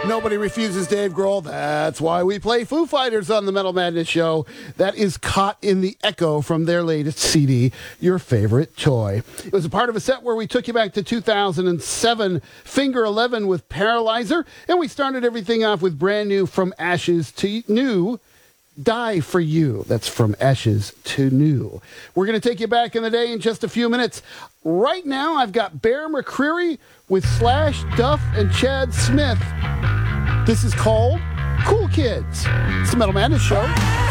Nobody refuses Dave Grohl. That's why we play Foo Fighters on the Metal Madness Show. That is Caught in the Echo from their latest CD, Your Favorite Toy. It was a part of a set where we took you back to 2007, Finger 11 with Paralyzer, and we started everything off with brand new From Ashes to New, Die for You. That's From Ashes to New. We're going to take you back in the day in just a few minutes. Right now, I've got Bear McCreary with Slash, Duff, and Chad Smith. This is called Cool Kids. It's the Metal Madness Show.